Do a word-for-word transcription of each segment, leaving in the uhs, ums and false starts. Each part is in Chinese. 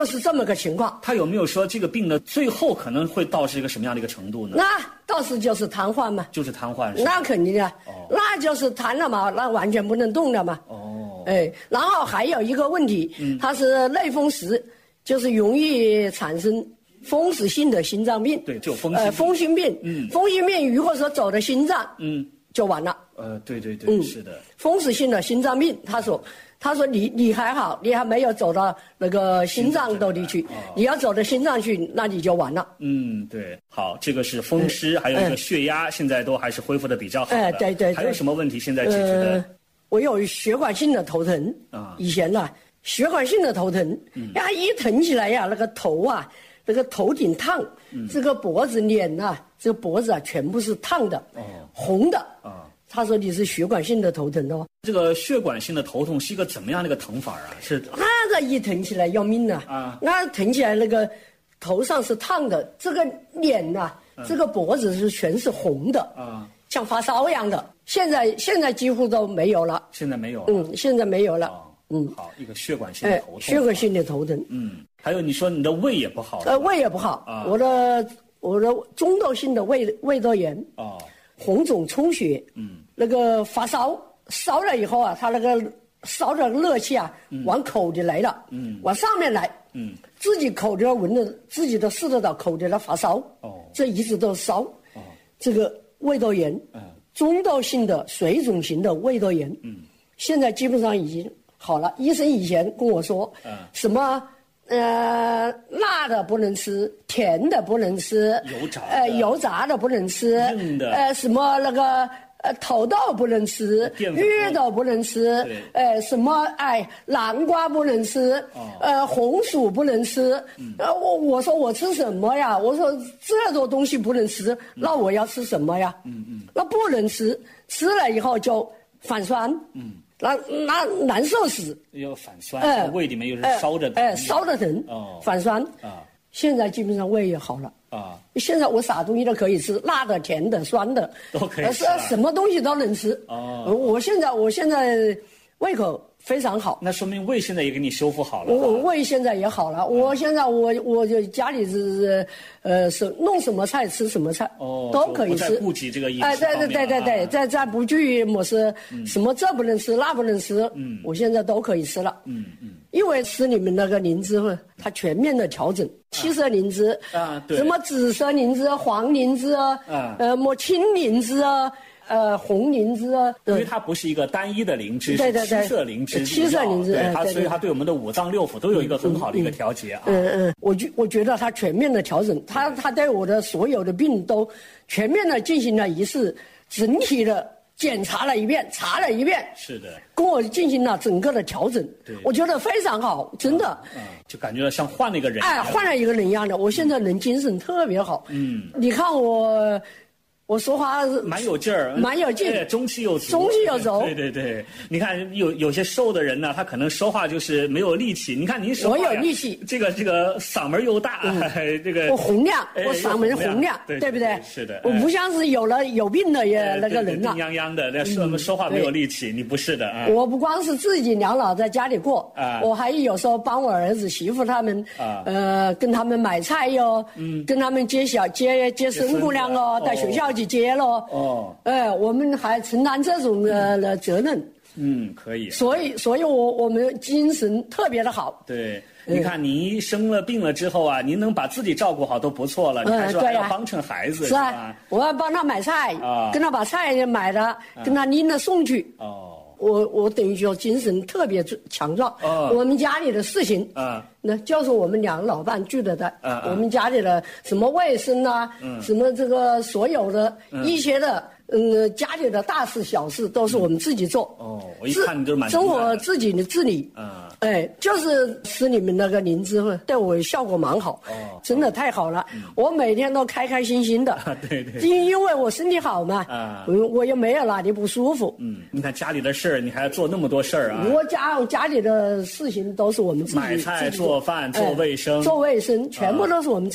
是这么个情况。 他有没有说这个病的最后可能会导致一个什么样的一个程度呢？ 那倒是就是瘫痪嘛， 就是瘫痪。 那肯定的， 哦、 那就是瘫了嘛，那完全不能动了嘛。 哦， 哎，然后还有一个问题，嗯、它是类风湿，就是容易产生风湿性的心脏病。 对，就风呃风心病。 嗯， 风心病如果说走的心脏， 嗯， 就完了。 呃，对对对， 嗯， 是的。 风湿性的心脏病，他说。他说你你还好，你还没有走到那个心脏兜里去，哦、你要走到心脏去，那你就完了。 嗯，对，好，这个是风湿，嗯、还有一个血压，嗯、现在都还是恢复的比较好的。 哎，对 对, 对。 还有什么问题现在解决的？ 呃、我有血管性的头疼啊，以前呢、啊，血管性的头疼，嗯、呀，一疼起来呀，那个头啊，那个头顶烫，嗯、这个脖子、脸呐、啊，这个脖子啊，全部是烫的，哦、红的啊。他说你是血管性的头疼哦。 这个血管性的头痛是一个怎么样的一个疼法啊？是那个一疼起来要命啊！啊，那疼起来那个头上是烫的，这个脸呐、啊，嗯、这个脖子是全是红的啊，像发烧一样的。现在现在几乎都没有了。 现在没有了。 嗯，现在没有了。哦、嗯， 好，一个血管性的头痛。 哎、血管性的头疼。 嗯，还有你说你的胃也不好。 呃，胃也不好。啊，我的我的中度性的胃胃窦炎。哦。红肿充血，嗯，那个发烧，烧了以后啊，他那个烧的热气啊，嗯、往口里来了，嗯，往上面来，嗯，自己口里闻的，自己都试得到口里的发烧，哦，这一直都烧，哦，这个胃窦炎，嗯，中度性的水肿型的胃窦炎，嗯，现在基本上已经好了。医生以前跟我说，嗯，什么？呃，辣的不能吃，甜的不能吃， 油炸呃油炸的不能吃， 硬的呃什么那个呃土豆不能吃，芋头不能吃，呃什么哎南瓜不能吃，哦、呃红薯不能吃，嗯、呃我我说我吃什么呀？我说这种东西不能吃，嗯、那我要吃什么呀？嗯嗯，那不能吃，吃了以后就反酸，嗯。那那难受死， 要反酸，哎、胃里面又是烧着疼， 哎，烧着疼，哦，反酸啊。现在基本上胃也好了啊。现在我啥东西都可以吃，辣的、甜的、酸的都可以吃， 什么东西都能吃。哦，我现在我现在胃口非常好， 那说明胃现在也给你修复好了。 我胃现在也好了，嗯、我现在我我就家里是呃是弄什么菜吃什么菜，哦，都可以吃。 不再顾及这个饮食。 哎，对对对对对，再再不惧么是什么这不能吃那不能吃，嗯，我现在都可以吃了。嗯嗯，因为吃你们那个灵芝后，它全面的调整，七色灵芝啊，对，什么紫色灵芝、黄灵芝啊，呃，么青灵芝啊。呃，红灵芝啊， 因为它不是一个单一的灵芝， 对对对， 七色灵芝， 七色灵芝， 对它，所以它对我们的五脏六腑都有一个很好的一个调节啊。 嗯嗯，我觉我觉得它全面的调整，它它对我的所有的病都全面的进行了一次整体的检查了一遍，查了一遍， 是的， 跟我进行了整个的调整，对，我觉得非常好，真的， 嗯，就感觉像换了一个人， 哎，换了一个人一样的，我现在人精神特别好，嗯，你看我。我说话蛮有劲儿， 蛮有劲， 中气又足， 中气又足。 对对对，你看有有些瘦的人呢，他可能说话就是没有力气。你看您说话， 我有力气， 这个这个嗓门又大，嗯、这个我洪亮，我嗓门洪亮， 对对不对？ 是的， 我不像是有了有病的也那个人了， 病殃殃的，那说说话没有力气，你不是的啊。 我不光是自己养老在家里过，啊，我还有时候帮我儿子媳妇他们，啊，呃，跟他们买菜哟，嗯，跟他们接小接接孙姑娘哦，到学校去接喽。哦，哎，我们还承担这种的责任。 嗯，可以。 所以，所以我我们精神特别的好。 对，你看您生了病了之后啊，您能把自己照顾好都不错了，你还说还要帮衬孩子， 是啊，我要帮他买菜，跟他把菜买了，跟他拎了送去。哦。我我等于说精神特别强壮。哦。我们家里的事情，啊，那就是我们两个老伴聚的的。啊。我们家里的什么卫生啊，嗯，什么这个所有的一切的，嗯，家里的大事小事都是我们自己做。哦， 我一看你就蛮生活自己的自理。啊。哎，就是吃你们那个灵芝后，对我效果蛮好。哦。真的太好了，我每天都开开心心的。 啊，对对。 因因为我身体好嘛。啊。我我又没有哪里不舒服。 嗯，你看家里的事儿，你还要做那么多事儿啊。 我家家里的事情都是我们自己。 买菜、做饭、做卫生。 做卫生全部都是我们自己。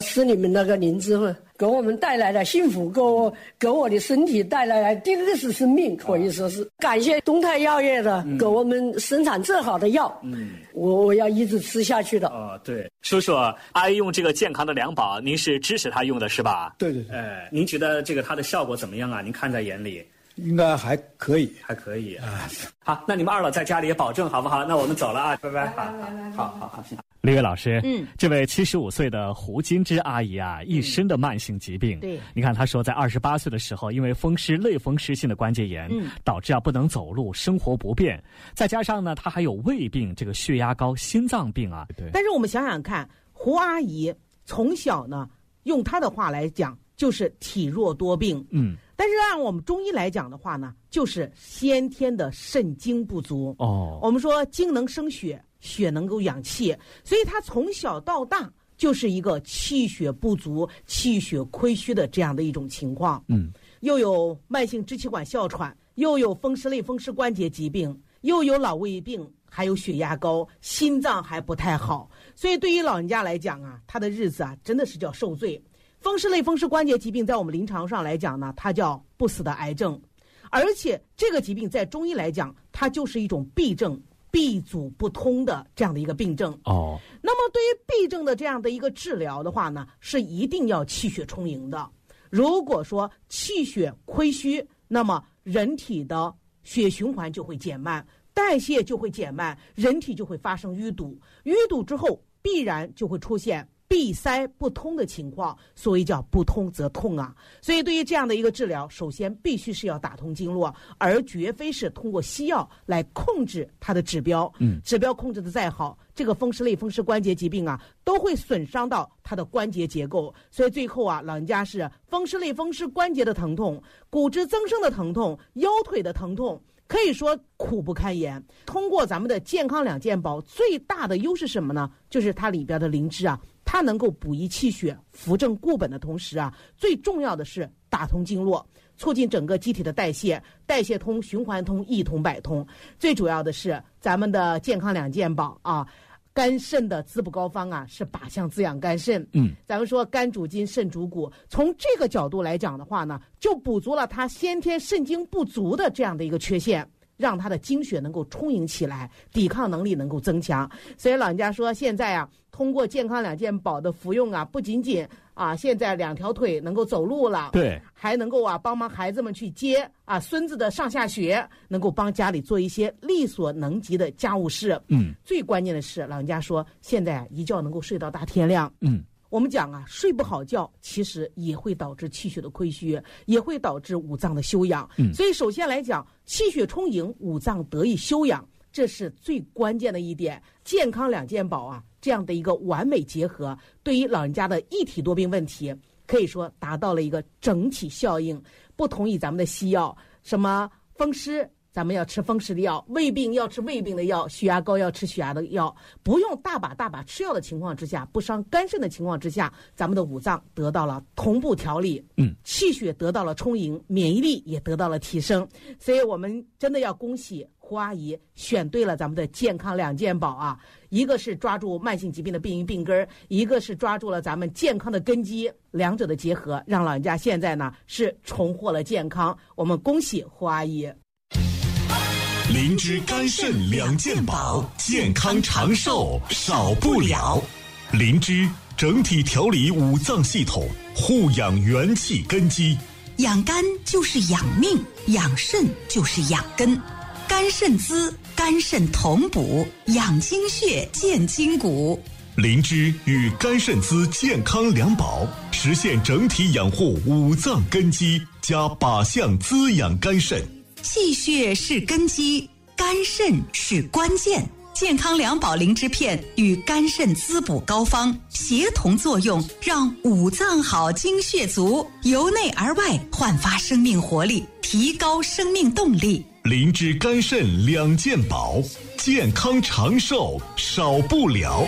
是你们那个灵芝给我们带来了幸福，给我给我的身体带来了第二次生命，可以说是感谢东泰药业的、嗯、给我们生产这好的药，嗯，我我要一直吃下去的。 哦，对，叔叔，阿姨用这个健康的良宝，您是支持她用的是吧？ 对对对。 哎，您觉得这个它的效果怎么样啊？您看在眼里？ 应该还可以， 还可以啊。好，那你们二老在家里也保重，好不好？那我们走了啊，拜拜。好，好好好。李伟老师，嗯，这位七十五岁的胡金枝阿姨啊，一身的慢性疾病。对，你看她说，在二十八岁的时候，因为风湿类风湿性的关节炎，嗯，导致啊不能走路，生活不便，再加上呢，她还有胃病，这个血压高、心脏病啊。 对。但是我们想想看，胡阿姨从小呢，用她的话来讲，就是体弱多病。嗯。但是按我们中医来讲的话呢，就是先天的肾精不足。哦，我们说精能生血，血能够养气，所以他从小到大就是一个气血不足、气血亏虚的这样的一种情况。嗯，又有慢性支气管哮喘，又有风湿类风湿关节疾病，又有老胃病，还有血压高，心脏还不太好。所以对于老人家来讲啊，他的日子啊真的是叫受罪。风湿类风湿关节疾病在我们临床上来讲呢，它叫不死的癌症，而且这个疾病在中医来讲，它就是一种痹症，闭阻不通的这样的一个病症。哦，那么对于痹症的这样的一个治疗的话呢，是一定要气血充盈的。如果说气血亏虚，那么人体的血循环就会减慢，代谢就会减慢，人体就会发生淤堵，淤堵之后必然就会出现闭塞不通的情况，所以叫不通则痛啊。所以对于这样的一个治疗，首先必须是要打通经络，而绝非是通过西药来控制它的指标。嗯，指标控制的再好，这个风湿类风湿关节疾病啊，都会损伤到它的关节结构。所以最后啊，老人家是风湿类风湿关节的疼痛、骨质增生的疼痛、腰腿的疼痛，可以说苦不堪言。通过咱们的健康两件宝，最大的优势是什么呢？就是它里边的灵芝啊，它能够补益气血、扶正固本的同时啊，最重要的是打通经络，促进整个机体的代谢，代谢通、循环通、一通百通。最主要的是咱们的健康两件宝啊，肝肾的滋补膏方啊，是靶向滋养肝肾。嗯，咱们说肝主筋，肾主骨，从这个角度来讲的话呢，就补足了他先天肾精不足的这样的一个缺陷，让他的精血能够充盈起来，抵抗能力能够增强。所以老人家说，现在啊，通过健康两件宝的服用啊，不仅仅啊，现在两条腿能够走路了，对，还能够啊帮忙孩子们去接啊孙子的上下学，能够帮家里做一些力所能及的家务事。嗯，最关键的是，老人家说现在啊一觉能够睡到大天亮。嗯。我们讲啊，睡不好觉，其实也会导致气血的亏虚，也会导致五脏的休养。嗯，所以首先来讲，气血充盈，五脏得以休养，这是最关键的一点。健康两件宝啊，这样的一个完美结合，对于老人家的一体多病问题，可以说达到了一个整体效应。不同于咱们的西药，什么风湿，咱们要吃风湿的药，胃病要吃胃病的药，血压高要吃血压的药，不用大把大把吃药的情况之下，不伤肝肾的情况之下，咱们的五脏得到了同步调理，嗯，气血得到了充盈，免疫力也得到了提升。所以我们真的要恭喜胡阿姨选对了咱们的健康两件宝啊，一个是抓住慢性疾病的病因病根，一个是抓住了咱们健康的根基，两者的结合，让老人家现在呢是重获了健康。我们恭喜胡阿姨。 灵芝肝肾两件宝，健康长寿少不了。灵芝整体调理五脏系统，护养元气根基。 养肝就是养命，养肾就是养根。肝肾滋，肝肾同补，养精血，健筋骨。 灵芝与肝肾滋健康两宝，实现整体养护五脏根基，加靶向滋养肝肾。 气血是根基，肝肾是关键。健康两宝灵芝片与肝肾滋补膏方协同作用，让五脏好、精血足，由内而外焕发生命活力，提高生命动力。 灵芝肝肾两件宝，健康长寿少不了。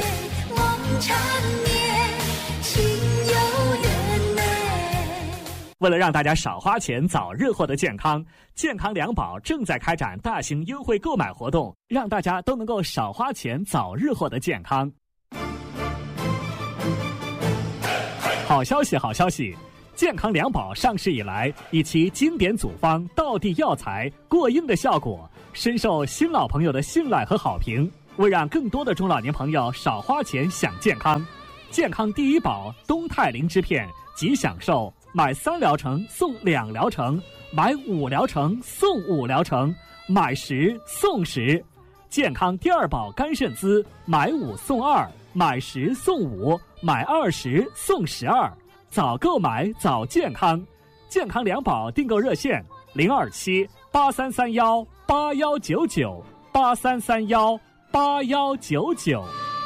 为了让大家少花钱，早日获得健康，健康两宝正在开展大型优惠购买活动，让大家都能够少花钱，早日获得健康。 好消息，好消息！健康两宝上市以来，以其经典组方、道地药材、过硬的效果，深受新老朋友的信赖和好评。为让更多的中老年朋友少花钱享健康，健康第一宝东肽灵芝片即享受买三疗程送两疗程，买五疗程送五疗程，买十送十。健康第二宝肝肾滋，买五送二，买十送五，买二十送十二。早购买早健康，健康两宝订购热线零二七八三三幺八幺九九八三三幺八幺九九。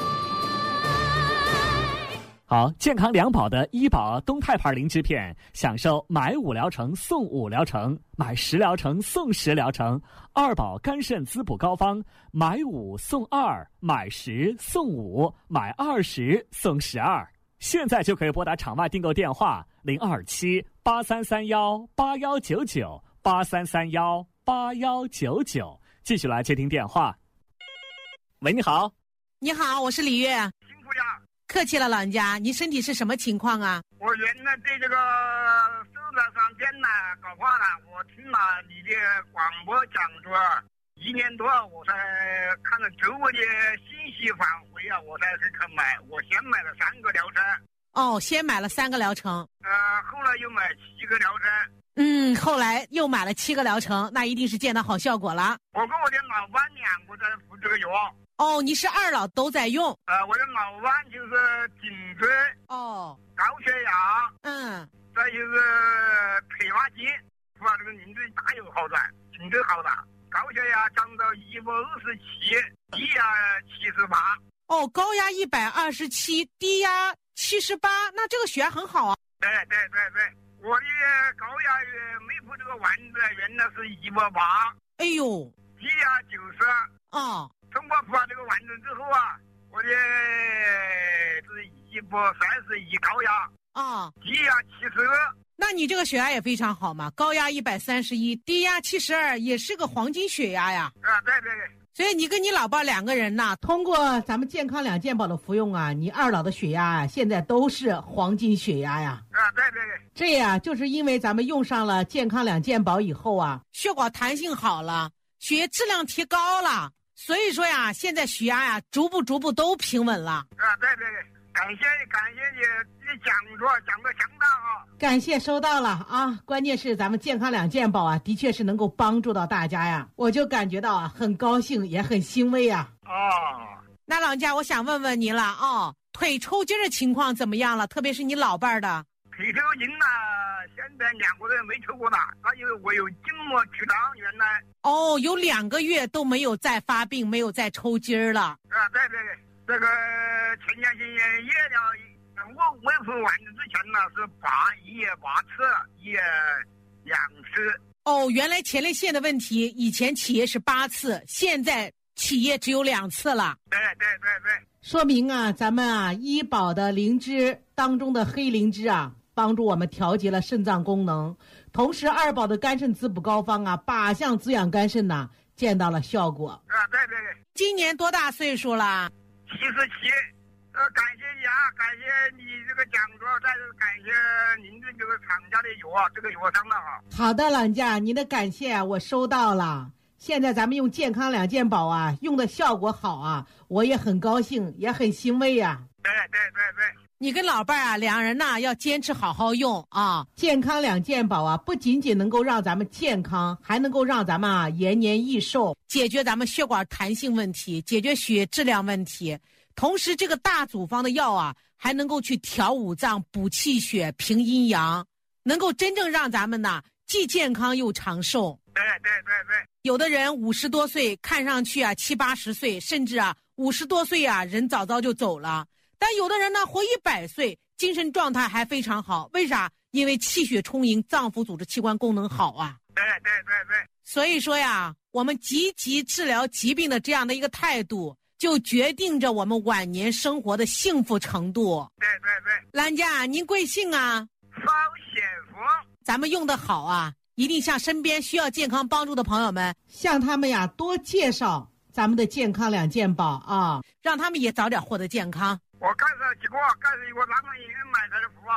好，健康两宝的医保东肽牌灵芝片，享受买五疗程送五疗程，买十疗程送十疗程；二宝肝肾滋补膏方，买五送二，买十送五，买二十送十二。现在就可以拨打场外订购电话零二七八三三幺八幺九九八三三幺八幺九九。继续来接听电话。喂，你好。 你好，我是李月。 辛苦了。 客气了，老人家，您身体是什么情况啊？ 我原来对这个手指上肩呢搞化了，我听了你的广播讲座一年多，我才看了周围的信息返回啊，我才去购买。我先买了三个疗程。 哦，先买了三个疗程。 呃，后来又买七个疗程。 嗯，后来又买了七个疗程，那一定是见到好效果了。 我跟我的老伴两个在服这个药。 哦，你是二老都在用？ 呃，我的老伴就是颈椎， 哦， 高血压， 嗯， 再就是退化剂，服了这个颈椎大有好转，颈椎好了。高血压降到一百二十七，低压七十八。 哦，高压一百二十七，低压七十八，那这个血压很好啊。 对对对对，我的高压没铺这个丸子，原来是一百八。 哎呦， 低压九十。 哦。 通过铺了这个丸子之后啊，我的是一百三十一高压。 啊， 低压七十二。 那你这个血压也非常好嘛，高压一百三十一，低压七十二，也是个黄金血压呀。 啊，对对对。 所以你跟你老伴两个人呐，通过咱们健康两健宝的服用啊，你二老的血压啊，现在都是黄金血压呀。 啊，对对对。 这呀，就是因为咱们用上了健康两健宝以后啊，血管弹性好了，血液质量提高了，所以说呀，现在血压呀，逐步逐步都平稳了。 啊，对对对。感谢感谢你的讲座，讲得相当好。 感谢收到了啊！关键是咱们健康两健宝啊，的确是能够帮助到大家呀，我就感觉到啊，很高兴也很欣慰啊。 哦， 那老人家，我想问问您了哦，腿抽筋的情况怎么样了？特别是你老伴儿的。 腿抽筋呢，现在两个月没抽过了，他因为我有筋膜曲张，原来。 哦，有两个月都没有再发病，没有再抽筋儿了。 啊，对对对。这个前两天也夜了，我恢复完之前呢是拔一夜拔次，一夜两次。 哦，原来前列腺的问题，以前起夜是八次，现在起夜只有两次了。 对对对对， 说明啊，咱们啊医保的灵芝当中的黑灵芝啊，帮助我们调节了肾脏功能，同时二宝的肝肾滋补膏方啊，靶向滋养肝肾呐、啊，见到了效果。 啊，对对对。 今年多大岁数了？ 七十七，呃，感谢你啊，感谢你这个讲座，再次感谢您的这个厂家的油啊，这个油相当好。 好的，老人家，您的感谢啊，我收到了。现在咱们用健康两健宝啊，用的效果好啊，我也很高兴，也很欣慰呀、啊。 对对对对。 你跟老伴儿啊，两人呢要坚持好好用啊。健康两健宝啊，不仅仅能够让咱们健康，还能够让咱们啊延年益寿，解决咱们血管弹性问题，解决血液质量问题。同时，这个大组方的药啊，还能够去调五脏、补气血、平阴阳，能够真正让咱们呢既健康又长寿。 对对对对。 有的人五十多岁，看上去啊七八十岁，甚至啊五十多岁啊人早早就走了。但有的人呢活一百岁，精神状态还非常好，为啥？因为气血充盈，脏腑组织器官功能好啊。 对对对对。 所以说呀，我们积极治疗疾病的这样的一个态度，就决定着我们晚年生活的幸福程度。 对对对。 老人家，您贵姓啊？ 方显福。 咱们用的好啊，一定向身边需要健康帮助的朋友们，向他们呀多介绍咱们的健康两健宝啊，让他们也早点获得健康。 我介绍几个，介绍一个南方医院买的服啊。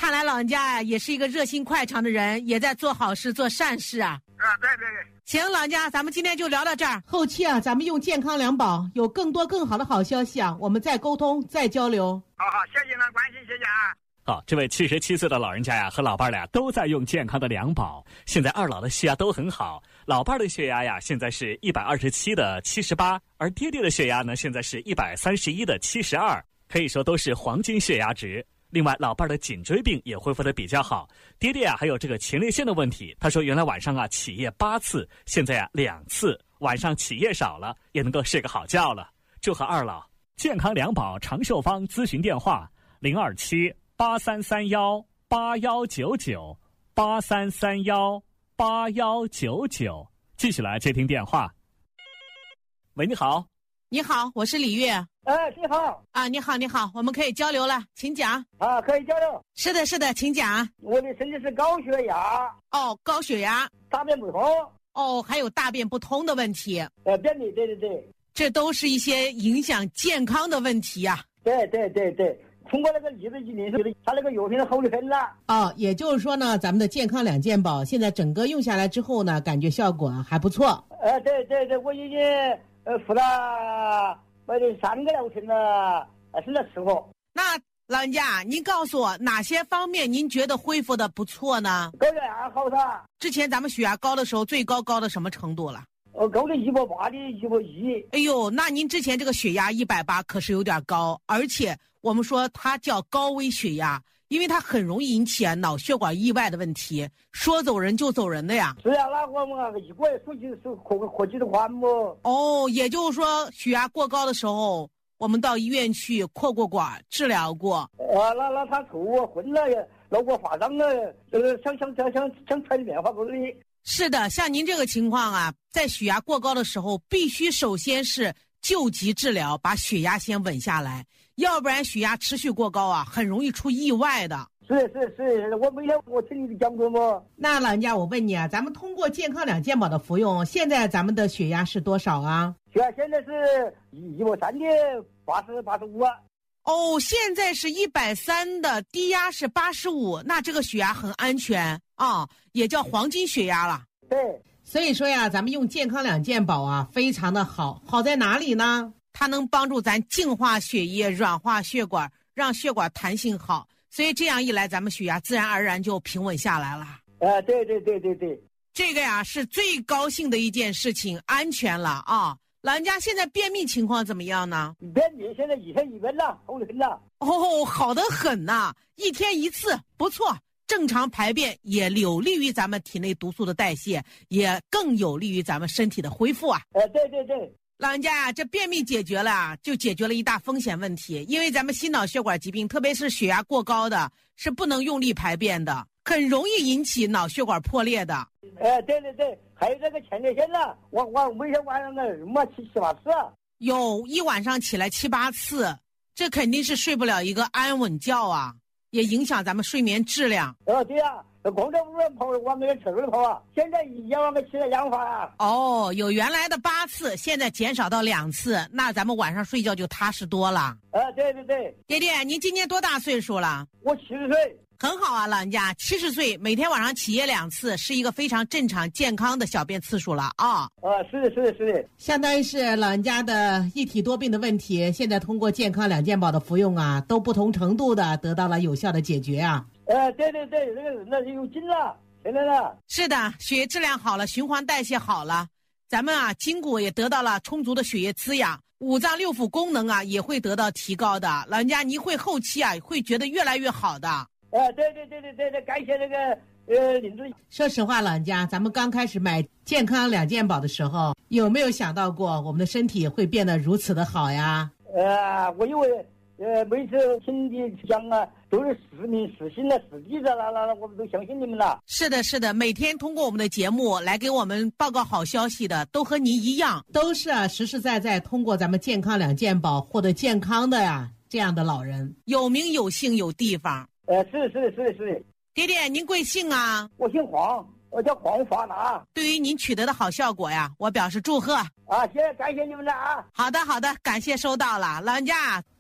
看来老人家呀也是一个热心快肠的人，也在做好事做善事啊。 啊，对对对。 行，老人家，咱们今天就聊到这儿。后期啊，咱们用健康两宝，有更多更好的好消息啊，我们再沟通再交流。 好好，谢谢了，关心，谢谢啊。 好，这位七十七岁的老人家呀，和老伴儿俩都在用健康的两宝。现在二老的血压都很好，老伴儿的血压呀，现在是一百二十七的七十八，而爹爹的血压呢，现在是一百三十一的七十二，可以说都是黄金血压值。另外，老伴儿的颈椎病也恢复得比较好。爹爹啊，还有这个前列腺的问题，他说原来晚上啊起夜八次，现在啊两次，晚上起夜少了，也能够睡个好觉了。祝贺二老！健康两宝长寿方咨询电话零二七。八三三幺八幺九九，八三三幺八幺九九，继续来接听电话。喂，你好。 你好，我是李月。 哎，你好。 啊，你好，你好，我们可以交流了，请讲。 啊，可以交流。 是的，是的，请讲。 我的身体是高血压。 哦，高血压， 大便不通。 哦，还有大便不通的问题。 呃，便秘，对对对。 这都是一些影响健康的问题呀、啊。 对对对对。通过那个例子一零是他那个药品的好的很了。 哦，也就是说呢，咱们的健康两健宝现在整个用下来之后呢，感觉效果还不错。 呃，对对对，我已经呃服了呃三个疗程了，呃，是那适合。 那老人家，您告诉我哪些方面您觉得恢复的不错呢？ 高血压好噻。 之前咱们血压高的时候，最高高到什么程度了？ 呃，高的一百八的一百一。 哎呦，那您之前这个血压一百八可是有点高，而且我们说它叫高危血压，因为它很容易引起啊脑血管意外的问题，说走人就走人的呀。 是啊，那我们一个月数据是合合计的宽么？ 哦，也就是说血压过高的时候，我们到医院去扩过管治疗过。 啊，那那他抽我昏了，闹过发胀了，呃，想想想想想揣点棉花沟里。 是的，像您这个情况啊，在血压过高的时候，必须首先是救急治疗，把血压先稳下来，要不然血压持续过高啊，很容易出意外的。 是是是，我每天我听你讲过吗？ 那老人家，我问你啊，咱们通过健康两健宝的服用，现在咱们的血压是多少啊？ 血压现在是一百三的八十八十五啊。 哦，现在是一百三的，低压是八十五，那这个血压很安全啊，也叫黄金血压了。 对， 所以说呀，咱们用健康两健宝啊，非常的好。好在哪里呢？它能帮助咱净化血液、软化血管，让血管弹性好。所以这样一来，咱们血压自然而然就平稳下来了。 呃，对对对对对， 这个呀是最高兴的一件事情，安全了啊。老人家现在便秘情况怎么样呢？ 便秘现在一天一便了，好得很了。 哦，好得很呐、啊，一天一次，不错。正常排便也有利于咱们体内毒素的代谢，也更有利于咱们身体的恢复啊。 呃，对对对。 老人家呀，这便秘解决了，就解决了一大风险问题。因为咱们心脑血管疾病，特别是血压过高的，是不能用力排便的，很容易引起脑血管破裂的。 呃，对对对，还有这个前列腺呢，我我每天晚上的没起七八次， 有一晚上起来七八次，这肯定是睡不了一个安稳觉啊，也影响咱们睡眠质量。 哦，对呀、啊，光在屋里跑，往那个厕所里跑啊，现在一夜往那起来两发啊。 哦，有原来的八次，现在减少到两次，那咱们晚上睡觉就踏实多了。 呃，对对对。 爹爹，您今年多大岁数了？ 我七十岁。 很好啊，老人家，七十岁，每天晚上起夜两次，是一个非常正常健康的小便次数了啊。 啊，是的，是的，是的， 相当于是老人家的一体多病的问题，现在通过健康两健宝的服用啊，都不同程度的得到了有效的解决啊。 呃，对对对，那个那就有劲了，现在呢。 是的，血液质量好了，循环代谢好了，咱们啊筋骨也得到了充足的血液滋养，五脏六腑功能啊也会得到提高的。老人家，您会后期啊会觉得越来越好的。 呃，对对对对对对，感谢这个呃林子。 说实话，老人家，咱们刚开始买健康两健宝的时候，有没有想到过我们的身体会变得如此的好呀？ 呃，我以为呃每次听你讲啊，都是实名实心的实际的，那那那我们都相信你们了。 是的，是的，每天通过我们的节目来给我们报告好消息的，都和您一样，都是啊实实在在通过咱们健康两健宝获得健康的呀这样的老人，有名有姓有地方。 呃，是是是是。 爹爹，您贵姓啊？ 我姓黄，我叫黄发达。 对于您取得的好效果呀，我表示祝贺。 啊，谢谢，感谢你们了啊。 好的好的，感谢收到了。老人家，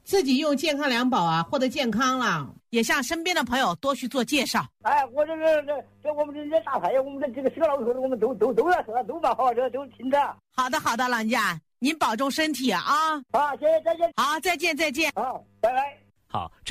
自己用健康两宝啊获得健康了，也向身边的朋友多去做介绍。 哎，我这这这这我们这这大牌，我们的这个小老头我们都都都要喝，都蛮好，这都听着。 好的好的，老人家您保重身体啊啊！ 好，谢谢，再见。 好，再见再见。 好，拜拜。 好，这。